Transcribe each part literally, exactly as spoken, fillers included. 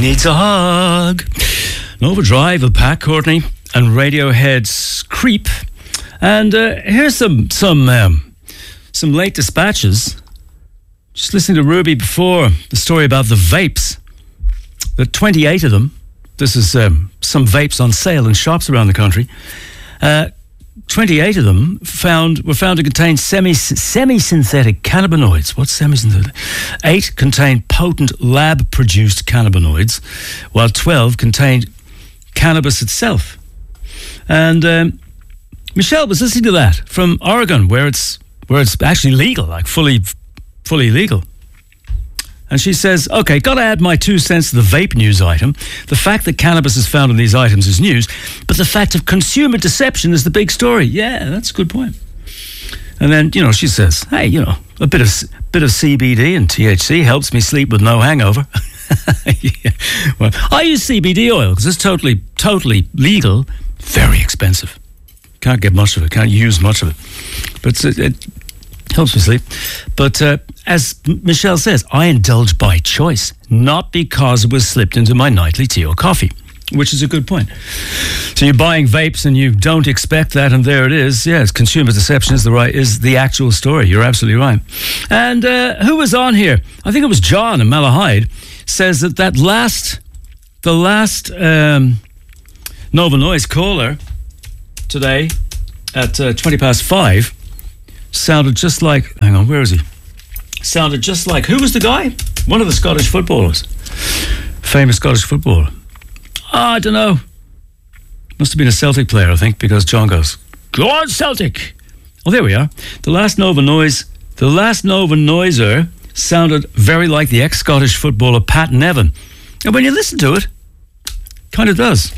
Needs a hug. Nova Drive will pack Courtney and Radiohead's Creep. And uh, here's some some um, some late dispatches. Just listening to Ruby before, the story about the vapes. There are twenty-eight of them. This is um, some vapes on sale in shops around the country. Uh, twenty-eight of them found were found to contain semi semi-synthetic cannabinoids. What's semi-synthetic? Eight contained potent lab-produced cannabinoids, while twelve contained cannabis itself. And um, Michelle was listening to that from Oregon, where it's where it's actually legal, like fully fully legal. And she says, okay, got to add my two cents to the vape news item. The fact that cannabis is found in these items is news, but the fact of consumer deception is the big story. Yeah, that's a good point. And then, you know, she says, hey, you know, a bit of bit of C B D and T H C helps me sleep with no hangover. Yeah. Well, I use C B D oil because it's totally, totally legal, very expensive. Can't get much of it, can't use much of it. But it, it helps me sleep. But uh, as Michelle says, I indulge by choice, not because it was slipped into my nightly tea or coffee, which is a good point. So you're buying vapes and you don't expect that, and there it is. Yes, consumer deception is the right is the actual story. You're absolutely right. And uh, who was on here? I think it was John in Malahide. Says that that last, the last um, Nova Noise caller today at uh, twenty past five sounded just like, hang on, where is he? Sounded just like, who was the guy? One of the Scottish footballers. Famous Scottish footballer. Oh, I don't know. Must have been a Celtic player, I think, because John goes, go on, Celtic. Oh, there we are. The last Nova Noise, the last Nova Noiser sounded very like the ex-Scottish footballer Pat Nevin. And when you listen to it, kind of does.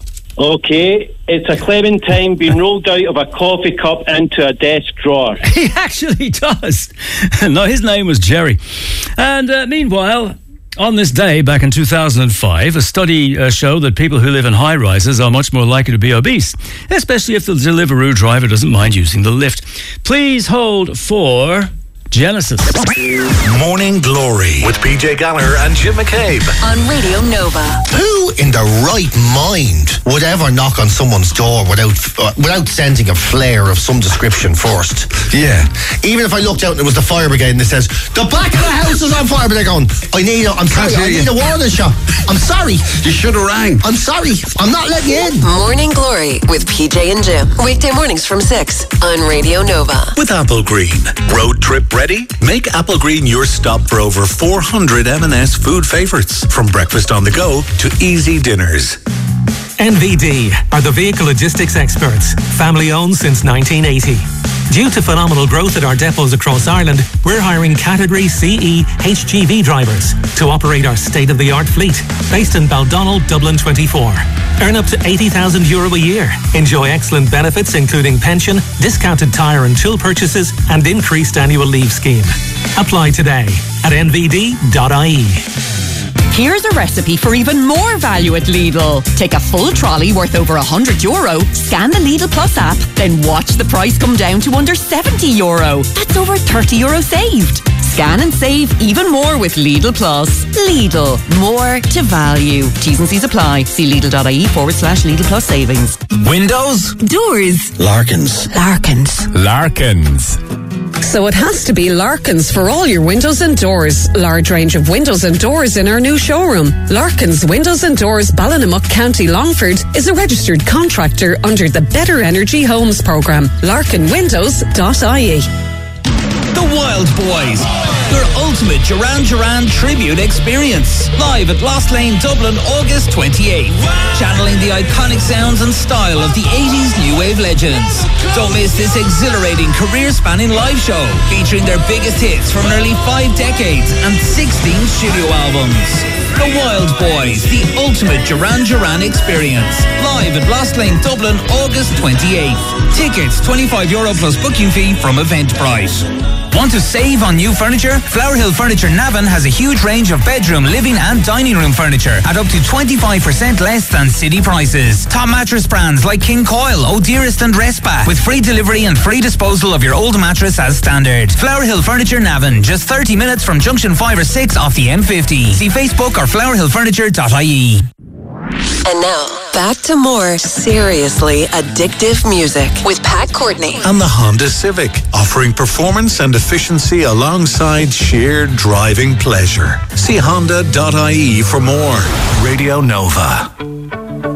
Okay, it's a Clementine being rolled out of a coffee cup into a desk drawer. He actually does. No, his name was Jerry. And uh, meanwhile, on this day, back in two thousand five, a study uh, showed that people who live in high-rises are much more likely to be obese, especially if the Deliveroo driver doesn't mind using the lift. Please hold for Genesis. Morning Glory with P J Gallagher and Jim McCabe on Radio Nova. Who in their right mind would ever knock on someone's door without uh, without sending a flare of some description first? Yeah. Even if I looked out and it was the fire brigade and it says, the back of the house is on fire, but they're going, I need a, I'm sorry, I need a warning shot. I'm sorry. You should have rang. I'm sorry. I'm not letting you in. Morning Glory with P J and Jim. Weekday mornings from six on Radio Nova. With Apple Green. Road trip ready? Make Apple Green your stop for over four hundred M and S food favourites. From breakfast on the go to easy dinners. N V D are the vehicle logistics experts, family owned since nineteen eighty. Due to phenomenal growth at our depots across Ireland, we're hiring Category C E H G V drivers to operate our state-of-the-art fleet, based in Baldonnel, Dublin twenty-four. Earn up to eighty thousand euro a year. Enjoy excellent benefits including pension, discounted tyre and tool purchases, and increased annual leave scheme. Apply today at n v d dot i e. Here's a recipe for even more value at Lidl. Take a full trolley worth over one hundred euro, scan the Lidl Plus app, then watch the price come down to under seventy euro. That's over thirty euro saved. Scan and save even more with Lidl Plus. Lidl, more to value. T's and C's apply. See Lidl.ie forward slash Lidl Plus savings. Windows? Doors. Larkins. Larkins. Larkins. So it has to be Larkins for all your windows and doors. Large range of windows and doors in our new showroom. Larkins Windows and Doors, Ballinamuck, County Longford, is a registered contractor under the Better Energy Homes programme. larkin windows dot i e. The Wild Boys, your ultimate Duran Duran tribute experience. Live at Lost Lane, Dublin, August twenty-eighth. Channeling the iconic sounds and style of the eighties new wave legends. Don't miss this exhilarating career-spanning live show featuring their biggest hits from nearly five decades and sixteen studio albums. The Wild Boys, the ultimate Duran Duran experience. Live at Lost Lane, Dublin, August twenty-eighth. Tickets, twenty-five euro plus booking fee from Eventbrite. Want to save on new furniture? Flower Hill Furniture Navan has a huge range of bedroom, living and dining room furniture at up to twenty-five percent less than city prices. Top mattress brands like King Coil, O'Dearest and Respa, with free delivery and free disposal of your old mattress as standard. Flower Hill Furniture Navan, just thirty minutes from junction five or six off the M fifty. See Facebook or flower hill furniture dot I E. And now, back to more seriously addictive music with Pat Courtney. And the Honda Civic, offering performance and efficiency alongside sheer driving pleasure. See honda dot I E for more. Radio Nova.